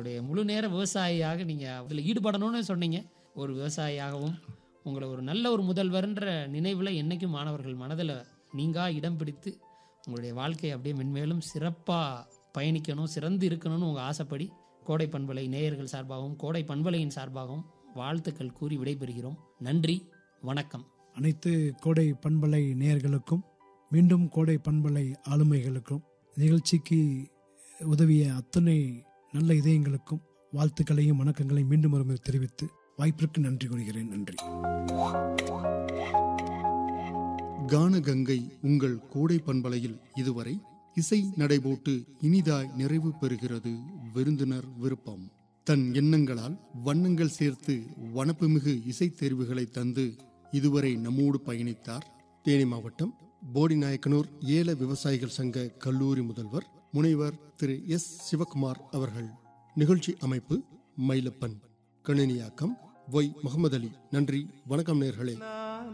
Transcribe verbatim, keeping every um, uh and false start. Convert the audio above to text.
உங்களுடைய முழு நேர விவசாயியாக நீங்கள் அதில் ஈடுபடணும்னு சொன்னீங்க. ஒரு விவசாயியாகவும் உங்களை ஒரு நல்ல ஒரு முதல்வர்ன்ற நினைவில் என்றைக்கும் மாணவர்கள் மனதில் நீங்கா இடம் பிடித்து உங்களுடைய வாழ்க்கையை அப்படியே மென்மேலும் சிறப்பாக பயணிக்கணும், சிறந்து இருக்கணும்னு உங்கள் ஆசைப்படி கோடை பண்பலை நேயர்கள் சார்பாகவும் கோடை பண்பலையின் சார்பாகவும் வாழ்த்துக்கள் கூறி விடைபெறுகிறோம். நன்றி, வணக்கம். அனைத்து கோடை பண்பலை நேயர்களுக்கும் மீண்டும் கோடை பண்பலை ஆளுமைகளுக்கும் நிகழ்ச்சிக்கு உதவிய அத்தனை நல்ல இதயங்களுக்கும் வாழ்த்துக்களையும் வணக்கங்களையும் மீண்டும் ஒருமுறை தெரிவித்து வாய்ப்பிற்கு நன்றி கூறுகிறேன். நன்றி. கானகங்கை உங்கள் கோடை பண்பலையில் இதுவரை இசை நடைபோட்டு இனிதாய் நிறைவு பெறுகிறது விருந்தினர் விருப்பம். தன் எண்ணங்களால் வண்ணங்கள் சேர்த்து வனப்புமிகு இசை தேர்வுகளை தந்து இதுவரை நம்மோடு பயணித்தார் தேனி மாவட்டம் போடிநாயக்கனூர் ஏல விவசாயிகள் சங்க கல்லூரி முதல்வர் முனைவர் திரு எஸ் சிவகுமார் அவர்கள். நிகழ்ச்சி அமைப்பு மயிலப்பன், கணினியாக்கம் ஒய் முகமது அலி. நன்றி, வணக்கம் நேயர்களே.